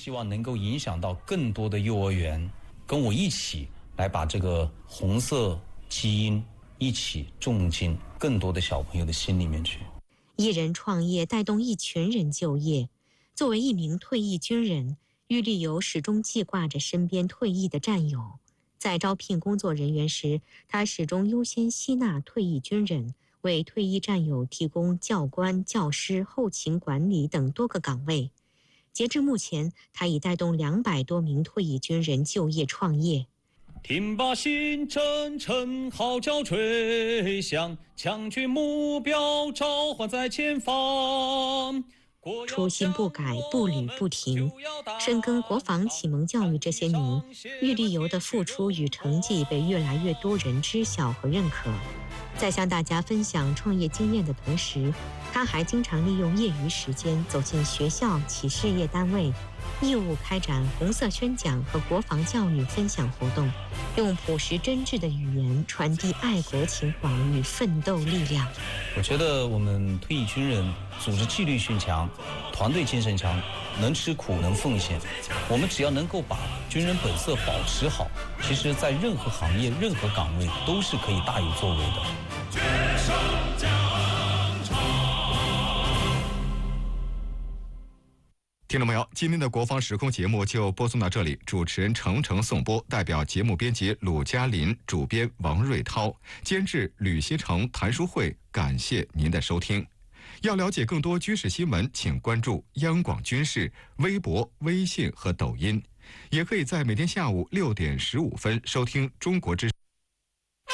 希望能够影响到更多的幼儿园，跟我一起来把这个红色基因一起种进更多的小朋友的心里面去。 一人创业带动一群人就业。作为一名退役军人，郁立游始终记挂着身边退役的战友。在招聘工作人员时，他始终优先吸纳退役军人，为退役战友提供教官、教师、后勤管理等多个岗位。截至目前，他已带动200多名退役军人就业创业。 听罢新征程号角吹响，强军目标召唤在前方。 初心不改，步履不停。深耕国防启蒙教育这些年，郁立游的付出与成绩被越来越多人知晓和认可。在向大家分享创业经验的同时，他还经常利用业余时间走进学校、企事业单位，义务开展红色宣讲和国防教育分享活动，用朴实真挚的语言传递爱国情怀与奋斗力量。 我觉得我们退役军人组织纪律性强，团队精神强，能吃苦能奉献。我们只要能够把军人本色保持好，其实在任何行业任何岗位都是可以大有作为的。 听众朋友，今天的国防时空节目就播送到这里，主持人程程颂播，代表节目编辑鲁嘉林，主编王瑞涛，监制吕锡成、谭淑慧，感谢您的收听。要了解更多军事新闻，请关注央广军事微博、微信和抖音，也可以在每天下午6点15分收听中国之